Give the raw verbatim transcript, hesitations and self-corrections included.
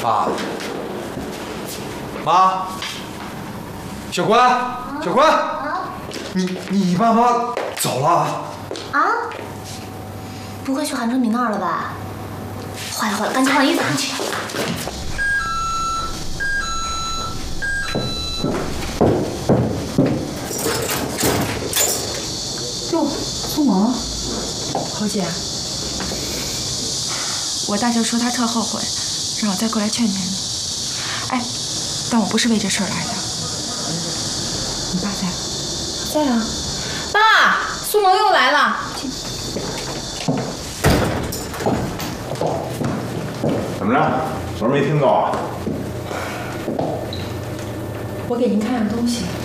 妈，妈，小关，小关，啊、你你爸妈走了啊？不会去韩春明那儿了吧？坏了坏了，赶紧换衣服，快去！ 哟，苏萌，侯姐，我大舅说他特后悔，让我再过来劝劝你。哎，但我不是为这事儿来的。你爸在？ 在啊。爸，苏萌又来了。 怎么着？昨儿没听够啊？ 我给您看样东西。